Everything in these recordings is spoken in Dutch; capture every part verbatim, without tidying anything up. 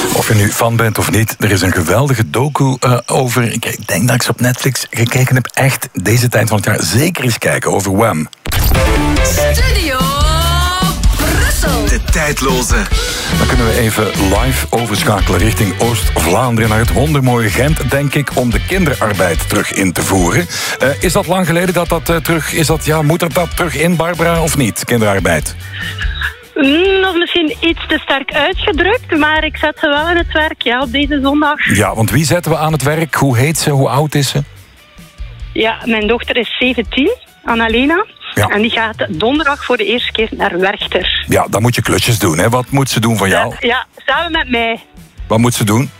Of je nu fan bent of niet, er is een geweldige docu uh, over... Ik, ik denk dat ik ze op Netflix gekeken heb. Echt, deze tijd van het jaar zeker eens kijken over Wham. Studio Brussel. De tijdloze. Dan kunnen we even live overschakelen richting Oost-Vlaanderen... naar het wondermooie Gent, denk ik, om de kinderarbeid terug in te voeren. Uh, is dat lang geleden dat dat uh, terug... Is dat, ja, moet er dat terug in, Barbara, of niet, kinderarbeid? Nog misschien iets te sterk uitgedrukt, maar ik zet ze wel aan het werk, ja, op deze zondag. Ja, want wie zetten we aan het werk? Hoe heet ze? Hoe oud is ze? Ja, mijn dochter is zeventien, Annalena. Ja. En die gaat donderdag voor de eerste keer naar Werchter. Ja, dan moet je klusjes doen, hè. Wat moet ze doen van jou? Ja, ja, samen met mij. Wat moet ze doen?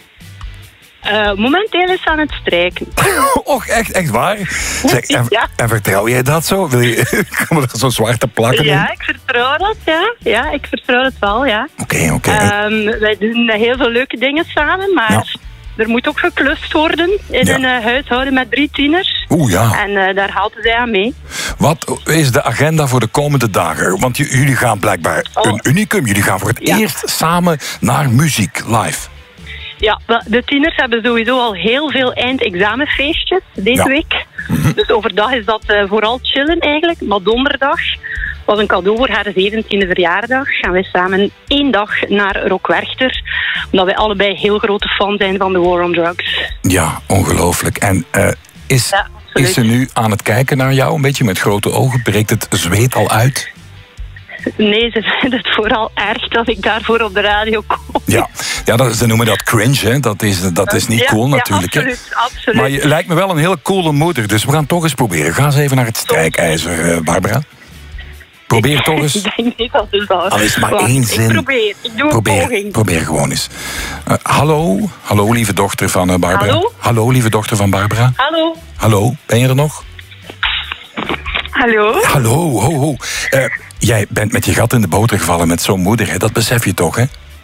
Uh, momenteel is ze aan het strijken. Och, echt, echt waar? Zeg, en, Ja. en vertrouw jij dat zo? Wil je, kan er zo'n zwarte plakken in? Ja, ik vertrouw dat, ja. Ja, ik vertrouw het wel, ja. Oké, oké. Okay. Um, wij doen heel veel leuke dingen samen, maar... Ja. Er moet ook geklust worden in Ja. een uh, huishouden met drie tieners. Oeh, ja. En uh, daar haalt zij aan mee. Wat is de agenda voor de komende dagen? Want j- jullie gaan blijkbaar Oh. een unicum. Jullie gaan voor het Ja. eerst samen naar muziek live. Ja, wel, de tieners hebben sowieso al heel veel eindexamenfeestjes deze Ja. week. Dus overdag is dat uh, vooral chillen eigenlijk. Maar donderdag was een cadeau voor haar zeventiende verjaardag. Gaan wij samen één dag naar Rock Werchter. Omdat wij allebei heel grote fan zijn van de War on Drugs. Ja, ongelooflijk. En uh, is, Ja, absoluut. is ze nu aan het kijken naar jou? Een beetje met grote ogen? Breekt het zweet al uit? Nee, ze vinden het vooral erg dat ik daarvoor op de radio kom. Ja, ja dat, ze noemen dat cringe, hè. Dat is, dat is niet Ja, cool ja, natuurlijk. hè. absoluut, absoluut. Maar je lijkt me wel een hele coole moeder, dus we gaan toch eens proberen. Ga eens even naar het strijkijzer, uh, Barbara. Probeer toch eens. Ik denk niet dat het al Al is het maar Wacht, één Ik zin. probeer, ik doe een Probeer, poging. probeer gewoon eens. Uh, hallo, hallo lieve dochter van uh, Barbara. Hallo? Hallo lieve dochter van Barbara. Hallo. Hallo, ben je er nog? Hallo. Hallo, ho, ho. Uh, jij bent met je gat in de boter gevallen met zo'n moeder, hè? Dat besef je toch, hè?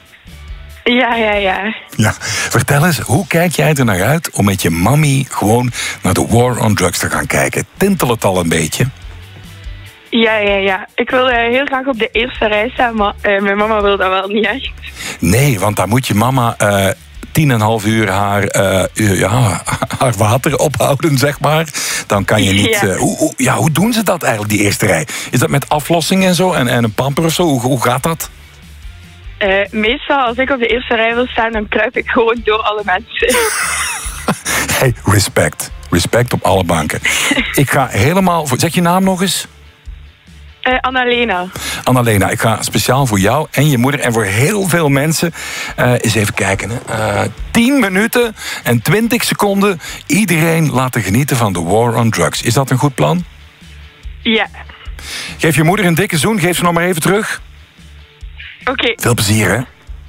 Ja, ja, ja. Ja. Vertel eens, hoe kijk jij er naar uit om met je mammy gewoon naar de War on Drugs te gaan kijken? Tintel het al een beetje? Ja, ja, ja. Ik wil uh, heel graag op de eerste rij staan, maar uh, mijn mama wil dat wel niet echt. Nee, want daar moet je mama uh, tien en een half uur haar, uh, uh, ja, haar water ophouden, zeg maar. Dan kan je niet... Ja. Uh, hoe, hoe, ja, hoe doen ze dat eigenlijk, die eerste rij? Is dat met aflossing en zo en, en een pamper of zo? Hoe, hoe gaat dat? Uh, meestal, als ik op de eerste rij wil staan, dan kruip ik gewoon door alle mensen. Hey, respect. Respect op alle banken. Ik ga helemaal... Voor, zeg je naam nog eens? Uh, Annalena. Annalena, ik ga speciaal voor jou en je moeder en voor heel veel mensen uh, eens even kijken. Hè. Uh, tien minuten en twintig seconden iedereen laten genieten van de War on Drugs. Is dat een goed plan? Ja. Geef je moeder een dikke zoen, geef ze nog maar even terug. Oké. Okay. Veel plezier, hè?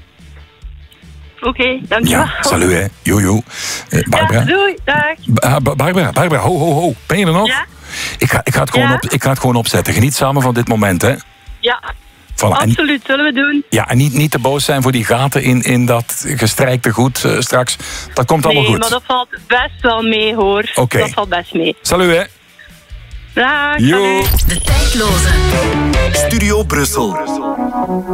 Oké, okay, dankjewel. Ja, salut, hè. Jojo. Uh, Barbara. Ja, doei, dag. Ba- Ba- Barbara, Barbara, ho, ho, ho. Ben je er nog? Ja? Ik ga, ik, ga het gewoon Ja? op, ik ga het gewoon opzetten. Geniet samen van dit moment, hè? Ja, Voilà. En, absoluut, zullen we doen. ja, en niet, niet te boos zijn voor die gaten in, in dat gestrijkte goed uh, straks. Dat komt allemaal Nee, goed. maar dat valt best wel mee, hoor. Oké. Okay. Dat valt best mee. Salut, hè. Dag, Yo. salut. De tijdloze. Studio Brussel.